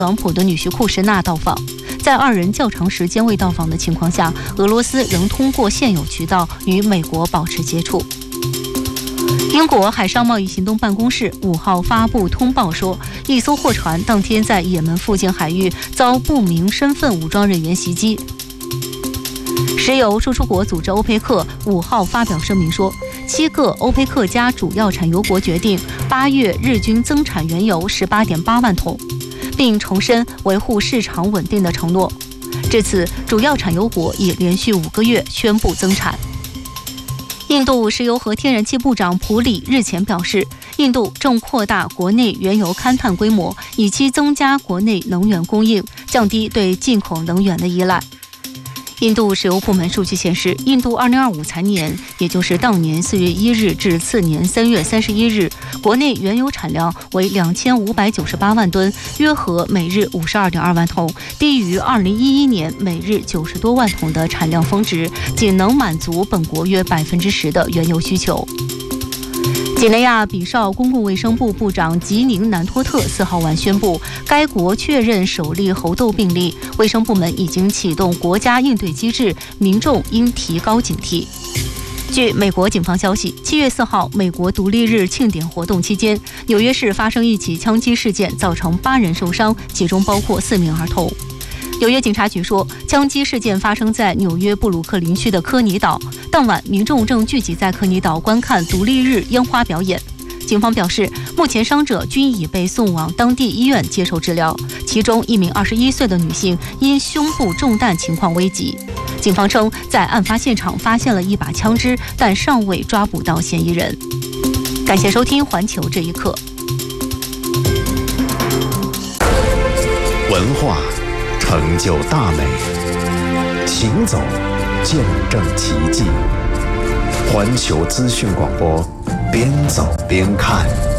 朗普的女婿库什纳到访。在二人较长时间未到访的情况下，俄罗斯仍通过现有渠道与美国保持接触。英国海上贸易行动办公室5号发布通报说，一艘货船当天在也门附近海域遭不明身份武装人员袭击。石油输出国组织欧佩克5号发表声明说，7个欧佩克加主要产油国决定8月日均增产原油18.8万桶，并重申维护市场稳定的承诺。至此，主要产油国已连续5个月宣布增产。印度石油和天然气部长普里日前表示，印度正扩大国内原油勘探规模，以期增加国内能源供应，降低对进口能源的依赖。印度石油部门数据显示，印度2025财年，也就是当年4月1日至次年3月31日，国内原油产量为2598万吨，约合每日52.2万桶，低于2011年每日90多万桶的产量峰值，仅能满足本国约10%的原油需求。几内亚比绍公共卫生部部长吉宁南托特4号晚宣布，该国确认首例猴痘病例，卫生部门已经启动国家应对机制，民众应提高警惕。据美国警方消息，7月4号美国独立日庆典活动期间，纽约市发生一起枪击事件，造成8人受伤，其中包括4名儿童。纽约警察局说，枪击事件发生在纽约布鲁克林区的科尼岛。当晚，民众正聚集在科尼岛观看独立日烟花表演。警方表示，目前伤者均已被送往当地医院接受治疗，其中1名21岁的女性因胸部中弹情况危急。警方称，在案发现场发现了一把枪支，但尚未抓捕到嫌疑人。感谢收听《环球这一刻》。 文化成就大美，行走见证奇迹。环球资讯广播，边走边看。